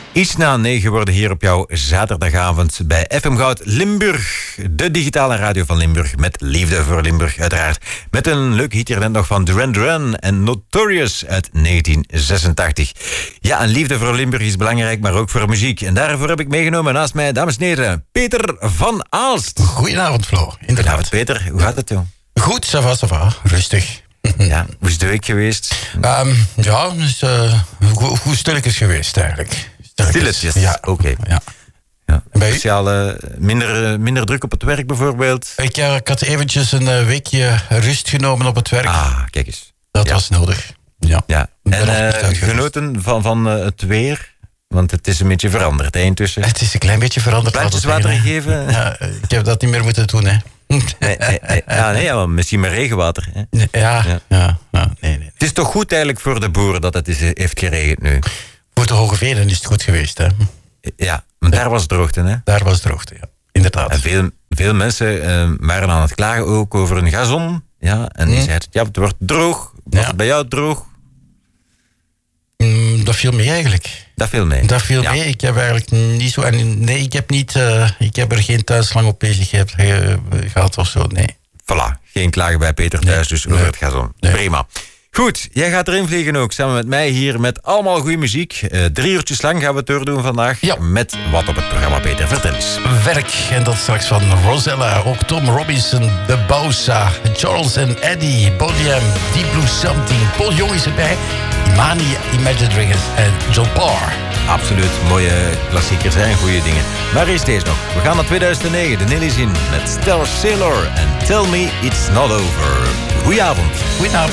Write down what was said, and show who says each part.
Speaker 1: Iets na 9 worden hier op jouw zaterdagavond bij FM Goud Limburg. De digitale radio van Limburg met liefde voor Limburg uiteraard. Met een leuk hit hier net nog van Duran Duran en Notorious uit 1986. Ja, en liefde voor Limburg is belangrijk, maar ook voor muziek. En daarvoor heb ik meegenomen naast mij, dames en heren, Peter van Aalst.
Speaker 2: Goedenavond, Flo.
Speaker 1: Goedenavond, Peter. Hoe gaat het, joh?
Speaker 2: Goed, ça va. Rustig.
Speaker 1: Ja, hoe is de week geweest?
Speaker 2: Ja, dus, hoe stilletjes geweest eigenlijk.
Speaker 1: Stilletjes?
Speaker 2: Ja.
Speaker 1: Oké.
Speaker 2: Ja.
Speaker 1: Ja. Speciale, minder druk op het werk bijvoorbeeld?
Speaker 2: Ik had eventjes een weekje rust genomen op het werk.
Speaker 1: Ah, kijk eens.
Speaker 2: Dat was nodig. Ja.
Speaker 1: En genoten van het weer? Want het is een beetje veranderd, hè, intussen.
Speaker 2: Het is een klein beetje veranderd.
Speaker 1: Plantjes water gegeven?
Speaker 2: Ja, ik heb dat niet meer moeten doen, hè.
Speaker 1: Nee, maar misschien met regenwater. Hè?
Speaker 2: Nee.
Speaker 1: Het is toch goed eigenlijk voor de boeren dat het heeft geregend nu?
Speaker 2: Voor de Hoge Venen is het goed geweest, hè.
Speaker 1: Ja, maar daar was droogte, hè?
Speaker 2: Daar was droogte, ja. Inderdaad.
Speaker 1: En veel mensen waren aan het klagen ook over een gazon. Ja, en die zeiden, ja, het wordt droog. Was het bij jou droog?
Speaker 2: Dat viel mee eigenlijk.
Speaker 1: Dat viel mee?
Speaker 2: Dat viel mee. Ik heb eigenlijk niet zo... Nee, ik heb er geen thuislang op bezigheid gehad of zo, nee.
Speaker 1: Voilà, geen klagen bij Peter thuis, dus over het gazon. Nee. Prima. Goed, jij gaat erin vliegen ook, samen met mij hier met allemaal goede muziek. 3 uurtjes lang gaan we het doordoen vandaag.
Speaker 2: Ja.
Speaker 1: Met wat op het programma, Peter. Vertel eens.
Speaker 2: Werk, en dat straks van Rosella, ook Tom Robinson, The Bousa, Charles en Eddie, Bodiam, Deep Blue Something, Paul Jong is erbij, Imani, Imagine Dragons en John Parr.
Speaker 1: Absoluut, mooie klassiekers en goede dingen. Maar eerst deze nog. We gaan naar 2009, de Nillys in met Stellar Sailor en Tell Me It's Not Over. Goedenavond.
Speaker 2: Goedenavond.